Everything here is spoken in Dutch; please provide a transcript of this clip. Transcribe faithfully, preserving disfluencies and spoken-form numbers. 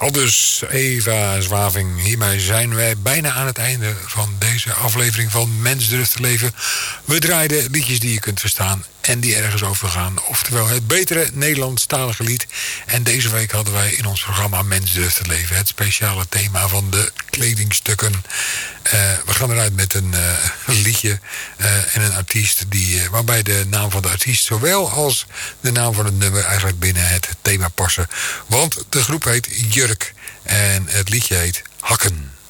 Aldus Eva Zwaving. Hiermee zijn wij bijna aan het einde van deze aflevering van Mens durft te leven. We draaiden liedjes die je kunt verstaan en die ergens over gaan. Oftewel het betere Nederlandstalige lied. En deze week hadden wij in ons programma Mens durft te leven het speciale thema van de kledingstukken. Uh, we gaan eruit met een uh, liedje uh, en een artiest die, uh, waarbij de naam van de artiest zowel als de naam van het nummer eigenlijk binnen het thema passen. Want de groep heet Jurk en het liedje heet Hakken.